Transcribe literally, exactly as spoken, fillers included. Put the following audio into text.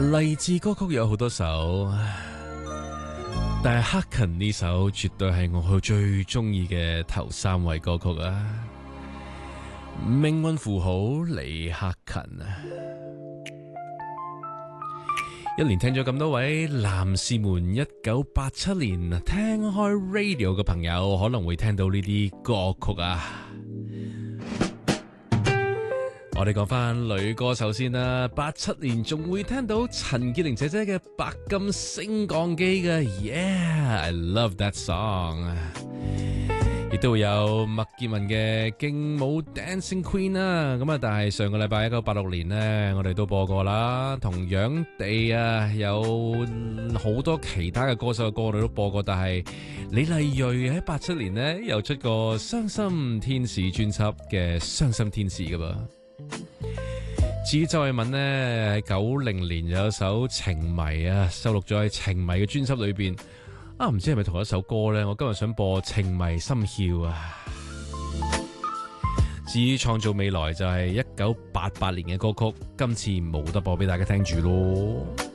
勵志歌曲有好多首，但係克勤呢首絕對係我最中意嘅頭三位歌曲啊！命運符號李克勤啊！一連聽咗咁多位男士們，一九八七年聽開 radio 嘅朋友可能會聽到呢啲歌曲啊！我哋講翻女歌手先啦，八七年仲會聽到陳潔靈姐姐嘅《白金升降機》嘅 ，Yeah，I love that song。亦都會有麥潔文嘅勁舞 Dancing Queen 啦，咁啊，但係上個禮拜一九八六年呢，我哋都播過啦。同樣地啊，有好多其他嘅歌手嘅歌我哋都播過，但係李麗蕊喺八七年呢又出過《傷心天使》專輯嘅《傷心天使》噶噃。至於周慧敏呢，喺九零年有一首《情迷》啊，收錄咗喺《情迷》嘅專輯裏邊。啊，唔知係咪同一首歌呢？我今日想播《情迷心竅》啊。至於創造未來就係一九八八年嘅歌曲，今次冇得播俾大家聽住咯。